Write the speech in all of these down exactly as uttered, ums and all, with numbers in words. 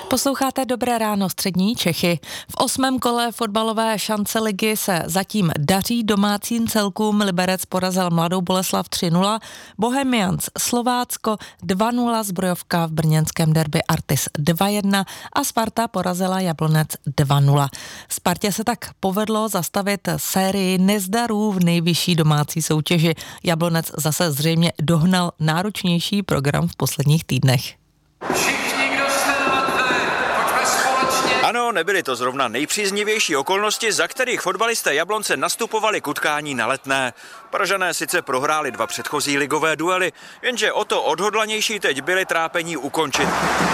Posloucháte Dobré ráno střední Čechy. V osmém kole fotbalové šance ligy se zatím daří domácím celkům. Liberec porazil Mladou Boleslav tři nula, Bohemians Slovácko dva nula, Zbrojovka v brněnském derby Artis dva jedna a Sparta porazila Jablonec dva nula. Spartě se tak povedlo zastavit sérii nezdarů v nejvyšší domácí soutěži. Jablonec zase zřejmě dohnal náročnější program v posledních týdnech. Ano, nebyly to zrovna nejpříznivější okolnosti, za kterých fotbalisté Jablonce nastupovali k utkání na Letné. Pražané sice prohráli dva předchozí ligové duely, jenže o to odhodlanější teď byli trápení ukončit.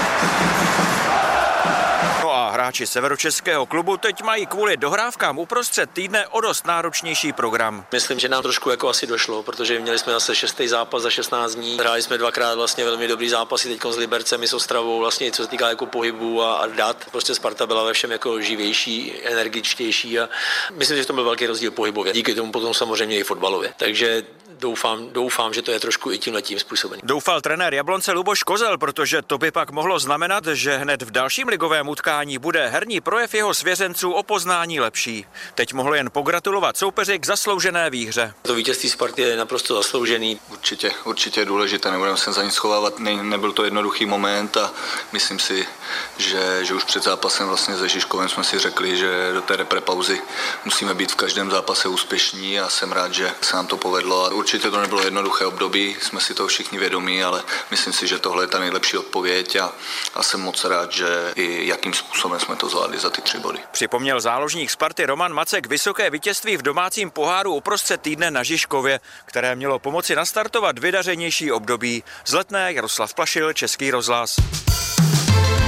No a hráči severočeského klubu teď mají kvůli dohrávkám uprostřed týdne o dost náročnější program. Myslím, že nám trošku jako asi došlo, protože měli jsme zase šestý zápas za šestnáct dní. Hráli jsme dvakrát vlastně velmi dobrý zápasy teď s Libercem i s Ostravou, vlastně co se týká jako pohybu a, a dat. Prostě Sparta byla ve všem jako živější, energičtější a myslím, že to byl velký rozdíl pohybově. Díky tomu potom samozřejmě i fotbalově. Takže Doufám, doufám, že to je trošku i tímhletím způsobem. Doufal trenér Jablonce Luboš Kozel, protože to by pak mohlo znamenat, že hned v dalším ligovém utkání bude herní projev jeho svěřenců o poznání lepší. Teď mohl jen pogratulovat soupeři k zasloužené výhře. To vítězství Sparty je naprosto zasloužený. Určitě, určitě je důležité, nebudeme se za nic schovávat, ne, nebyl to jednoduchý moment a myslím si, že, že už před zápasem vlastně se Žižkovem jsme si řekli, že do té reprepauzy musíme být v každém zápase úspěšní a jsem rád, že se nám to povedlo. A určitě to nebylo jednoduché období, jsme si toho všichni vědomí, ale myslím si, že tohle je ta nejlepší odpověď a, a jsem moc rád, že i jakým způsobem jsme to zvládli za ty tři body. Připomněl záložník Sparty Roman Macek vysoké vítězství v domácím poháru uprostřed týdne na Žižkově, které mělo pomoci nastartovat vydařenější období. Z Letné Jaroslav Plašil, Český rozhlas.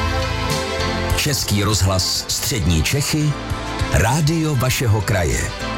Český rozhlas střední Čechy, rádio vašeho kraje.